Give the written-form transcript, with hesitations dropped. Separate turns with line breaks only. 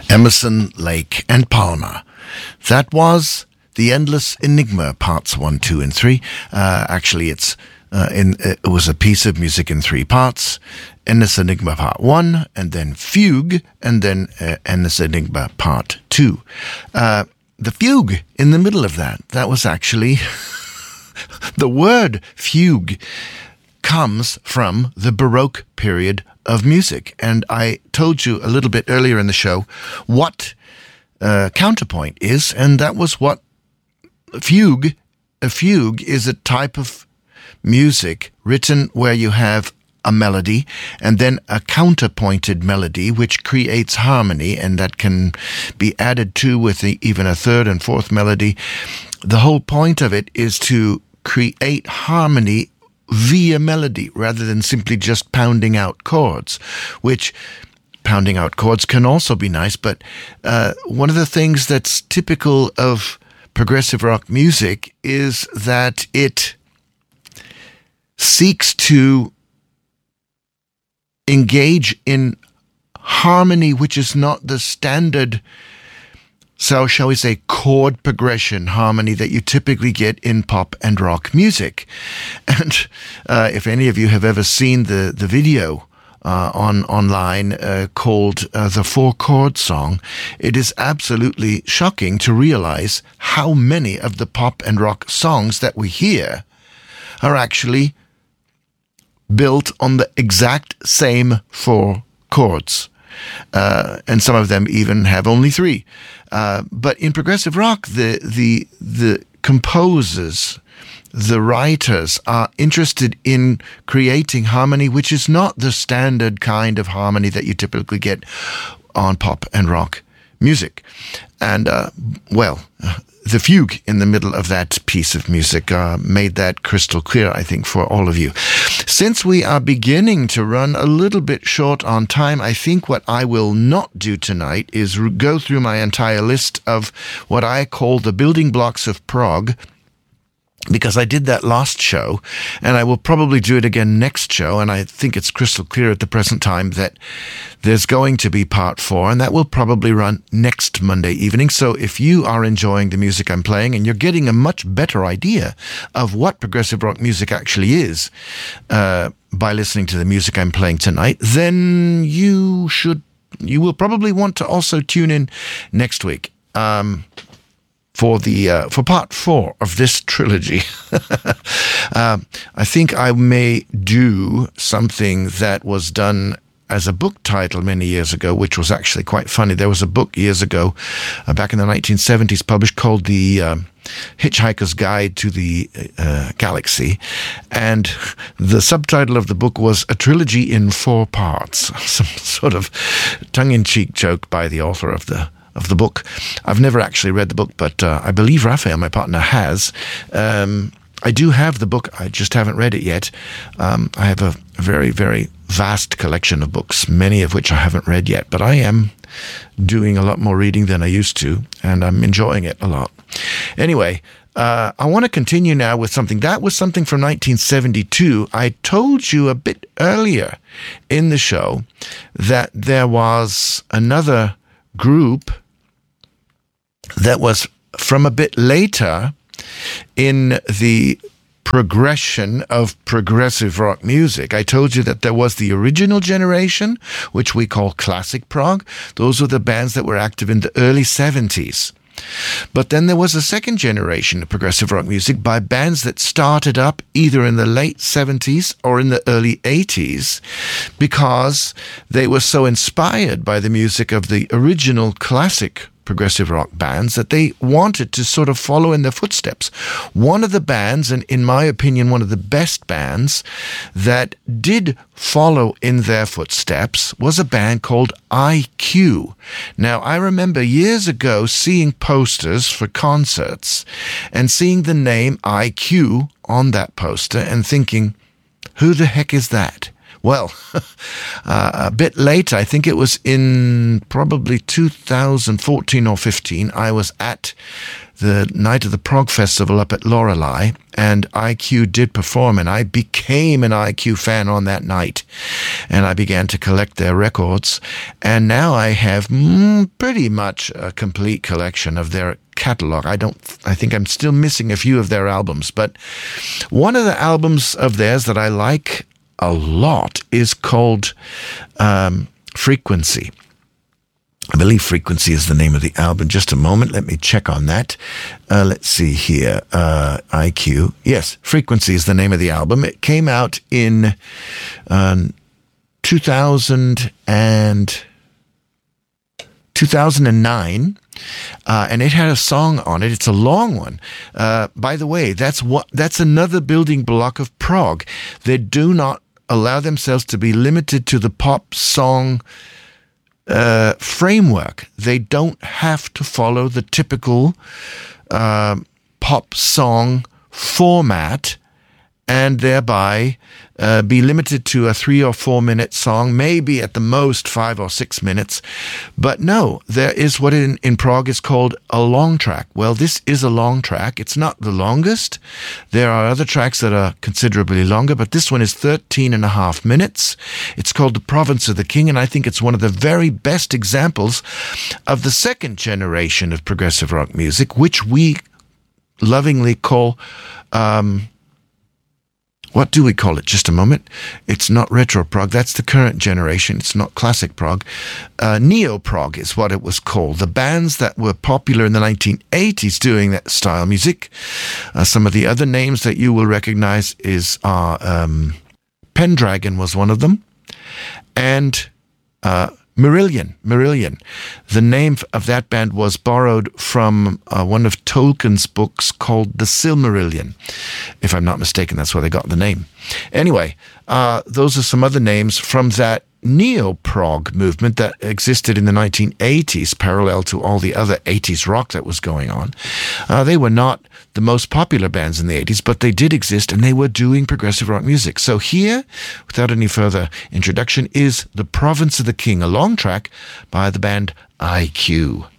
Emerson, Lake and Palmer. That was The Endless Enigma, parts 1, 2, and 3. Actually, it was a piece of music in 3 parts. Endless Enigma Part 1, and then Fugue, and then Endless Enigma Part 2. The fugue in the middle of that was actually... the word fugue comes from the Baroque period of music. And I told you a little bit earlier in the show what counterpoint is, and that was what fugue. A fugue is a type of music written where you have a melody and then a counterpointed melody which creates harmony, and that can be added to with even a third and fourth melody. The whole point of it is to create harmony via melody rather than simply just pounding out chords, which pounding out chords can also be nice, but one of the things that's typical of progressive rock music is that it seeks to engage in harmony which is not the standard, so shall we say, chord progression harmony that you typically get in pop and rock music. And if any of you have ever seen the video online called the 4-Chord Song, it is absolutely shocking to realize how many of the pop and rock songs that we hear are actually built on the exact same 4 chords. And some of them even have only 3. But in progressive rock, the composers, the writers are interested in creating harmony, which is not the standard kind of harmony that you typically get on pop and rock music. And, the fugue in the middle of that piece of music made that crystal clear, I think, for all of you. Since we are beginning to run a little bit short on time, I think what I will not do tonight is go through my entire list of what I call the building blocks of prog, because I did that last show, and I will probably do it again next show, and I think it's crystal clear at the present time that there's going to be part 4, and that will probably run next Monday evening. So if you are enjoying the music I'm playing, and you're getting a much better idea of what progressive rock music actually is by listening to the music I'm playing tonight, then you will probably want to also tune in next week. For part 4 of this trilogy. I think I may do something that was done as a book title many years ago, which was actually quite funny. There was a book years ago, back in the 1970s, published called The Hitchhiker's Guide to the Galaxy, and the subtitle of the book was A Trilogy in 4 Parts, some sort of tongue-in-cheek joke by the author of the book. I've never actually read the book, but I believe Raphael, my partner, has. I do have the book. I just haven't read it yet. I have a very, very vast collection of books, many of which I haven't read yet, but I am doing a lot more reading than I used to, and I'm enjoying it a lot. Anyway, I want to continue now with something. That was something from 1972. I told you a bit earlier in the show that there was another group that was from a bit later in the progression of progressive rock music. I told you that there was the original generation, which we call classic prog. Those were the bands that were active in the early 70s. But then there was a second generation of progressive rock music by bands that started up either in the late 70s or in the early 80s because they were so inspired by the music of the original classic progressive rock bands that they wanted to sort of follow in their footsteps. One of the bands, and in my opinion, one of the best bands that did follow in their footsteps was a band called IQ. Now, I remember years ago seeing posters for concerts and seeing the name IQ on that poster and thinking, who the heck is that? Well, a bit later, I think it was in probably 2014 or 15, I was at the night of the Prog Festival up at Lorelei, and IQ did perform, and I became an IQ fan on that night, and I began to collect their records, and now I have pretty much a complete collection of their catalog. I think I'm still missing a few of their albums, but one of the albums of theirs that I like a lot is called Frequency. I believe Frequency is the name of the album. Just a moment. Let me check on that. Let's see here. IQ. Yes, Frequency is the name of the album. It came out in 2009. And it had a song on it. It's a long one. By the way, that's another building block of prog. They do not allow themselves to be limited to the pop song framework. They don't have to follow the typical pop song format and thereby be limited to a 3 or 4 minute song, maybe at the most 5 or 6 minutes. But no, there is what in prog is called a long track. Well, this is a long track. It's not the longest. There are other tracks that are considerably longer, but this one is 13 and a half minutes. It's called The Province of the King, and I think it's one of the very best examples of the second generation of progressive rock music, which we lovingly call what do we call it? Just a moment. It's not retro prog. That's the current generation. It's not classic prog. Neo prog is what it was called. The bands that were popular in the 1980s doing that style music. Some of the other names that you will recognize are Pendragon was one of them, and Marillion. The name of that band was borrowed from one of Tolkien's books called The Silmarillion. If I'm not mistaken, that's where they got the name. Anyway, those are some other names from that neo-prog movement that existed in the 1980s, parallel to all the other 80s rock that was going on. They were not the most popular bands in the 80s, but they did exist, and they were doing progressive rock music. So here, without any further introduction, is The Province of the King, a long track by the band IQ.